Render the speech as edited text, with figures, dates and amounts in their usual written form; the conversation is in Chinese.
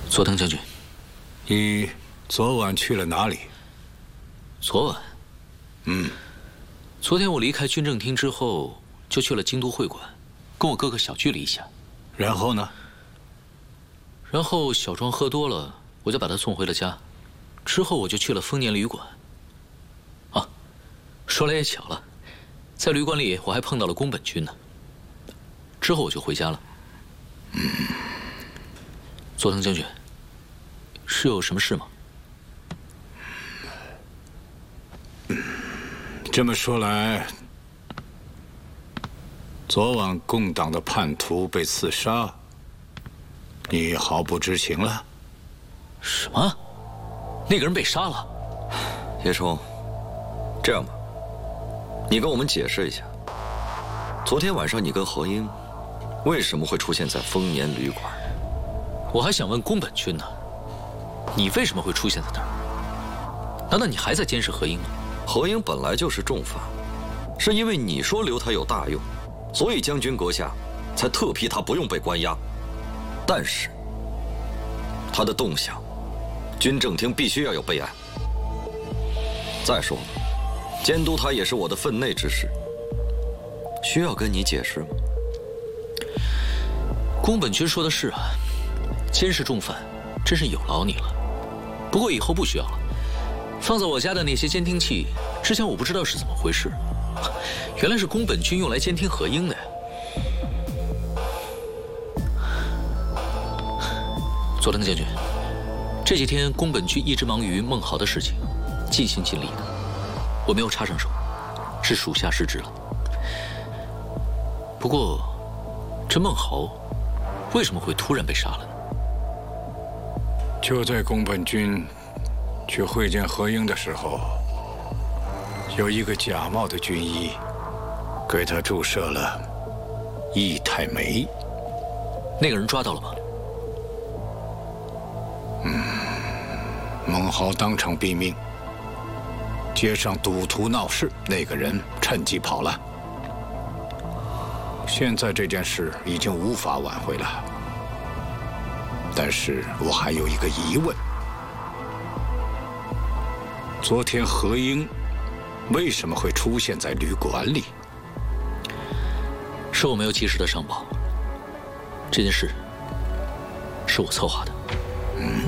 佐藤将军， 你昨晚去了哪里？ 昨晚，昨天我离开军政厅之后，就去了京都会馆，跟我哥哥小聚了一下。 然后呢？ 然后小庄喝多了，我就把他送回了家。之后我就去了丰年旅馆。啊，说来也巧了，在旅馆里我还碰到了宫本君呢。之后我就回家了。佐藤将军，是有什么事吗？ 这么说来，昨晚共党的叛徒被刺杀，你毫不知情了？ 什么？那个人被杀了？ 叶冲，这样吧，你跟我们解释一下，昨天晚上你跟何英为什么会出现在丰年旅馆？ 我还想问宫本君呢，你为什么会出现在那儿？难道你还在监视何英吗？ 何英本来就是重犯，是因为你说留他有大用，所以将军阁下才特批他不用被关押。但是他的动向，军政厅必须要有备案。再说了，监督他也是我的分内之事，需要跟你解释吗？ 宫本君说的是啊，监视重犯，真是有劳你了。不过以后不需要了。放在我家的那些监听器，之前我不知道是怎么回事，原来是宫本君用来监听何英的呀。佐藤将军，这几天宫本君一直忙于孟豪的事情，尽心尽力的，我没有插上手，是属下失职了。不过，这孟豪为什么会突然被杀了呢？ 就在宫本君去会见何英的时候，有一个假冒的军医给他注射了益泰酶。 那个人抓到了吗？ 孟豪当场毙命。街上赌徒闹事，那个人趁机跑了。现在这件事已经无法挽回了，但是我还有一个疑问：昨天何英为什么会出现在旅馆里？ 是我没有及时的上报，这件事是我策划的。